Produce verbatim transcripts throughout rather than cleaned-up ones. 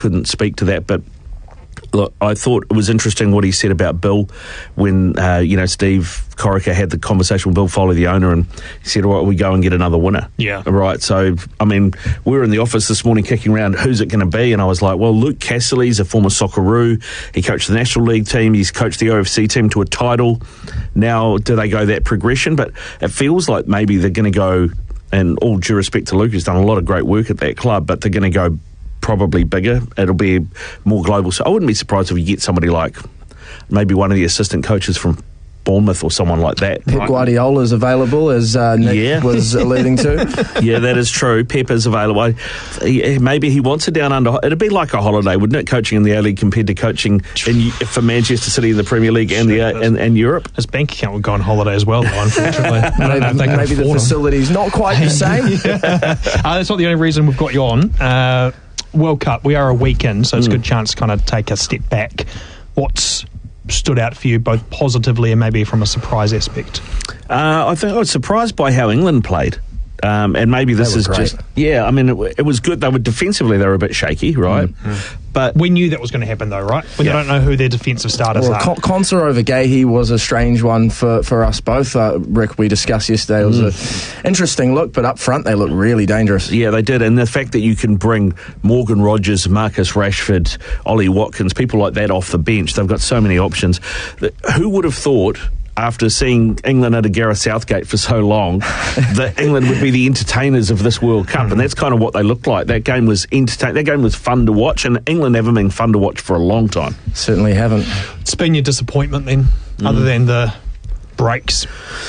couldn't speak to that, but look, I thought it was interesting what he said about Bill when, uh, you know, Steve Corica had the conversation with Bill Foley, the owner, and he said, all right, we go and get another winner. Yeah. Right, so, I mean, we were in the office this morning kicking around, who's it going to be? And I was like, well, Luke Cassily's a former Socceroo. He coached the National League team. He's coached the O F C team to a title. Now, do they go that progression? But it feels like maybe they're going to go, and all due respect to Luke, who's done a lot of great work at that club, but they're going to go probably bigger. It'll be more global. So I wouldn't be surprised if you get somebody like maybe one of the assistant coaches from Bournemouth or someone like that. Pep Guardiola's available, as uh, Nick yeah. was alluding to. Yeah, that is true. Pep is available. I, he, maybe he wants it down under. It'd be like a holiday, wouldn't it? Coaching in the A-League compared to coaching in, for Manchester City in the Premier League and the and, and Europe. His bank account would go on holiday as well, though, unfortunately. I don't know if they can Maybe the afford facility's not quite the same. uh, that's not the only reason we've got you on. Uh, World Cup, we are a week in, so it's mm. a good chance to kind of take a step back. What's stood out for you both positively and maybe from a surprise aspect? Uh, I think I was surprised by how England played. Um, and maybe this is great. just... Yeah, I mean, it, it was good. They were defensively, they were a bit shaky, right? Mm. But we knew that was going to happen, though, right? We yeah. don't know who their defensive starters well, are. Con- Konsa over Gahey was a strange one for, for us both. Uh, Rick, we discussed yesterday. It was mm. an interesting look, but up front they looked really dangerous. Yeah, they did. And the fact that you can bring Morgan Rogers, Marcus Rashford, Ollie Watkins, people like that off the bench, they've got so many options. Who would have thought, after seeing England under Gareth Southgate for so long, that England would be the entertainers of this World Cup? Mm. And that's kind of what they looked like. That game was entertain- That game was fun to watch, and England haven't been fun to watch for a long time. Certainly haven't. It's been your disappointment then, mm. other than the breaks?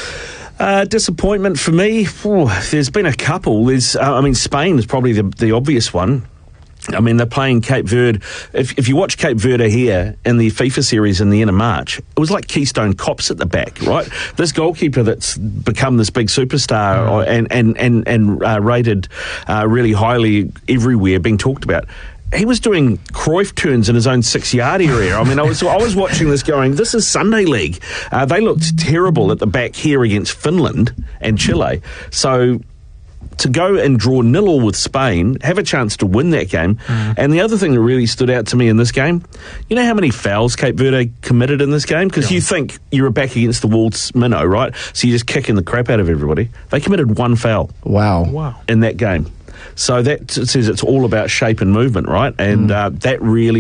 Uh, disappointment for me, oh, there's been a couple. There's, uh, I mean, Spain is probably the, the obvious one. I mean, they're playing Cape Verde. If, if you watch Cape Verde here in the FIFA series in the end of March, it was like Keystone Cops at the back, right? This goalkeeper that's become this big superstar mm. and and and, and uh, rated uh, really highly everywhere, being talked about. He was doing Cruyff turns in his own six-yard area. I mean, I was I was watching this going, this is Sunday League. Uh, they looked terrible at the back here against Finland and Chile. So to go and draw nil-all with Spain, have a chance to win that game. Mm. And the other thing that really stood out to me in this game, you know how many fouls Cape Verde committed in this game? Because yeah. you think you're back against the Wolves minnow, right? So you're just kicking the crap out of everybody. They committed one foul. Wow. Wow. In that game. So that says it's all about shape and movement, right? And mm. uh, that really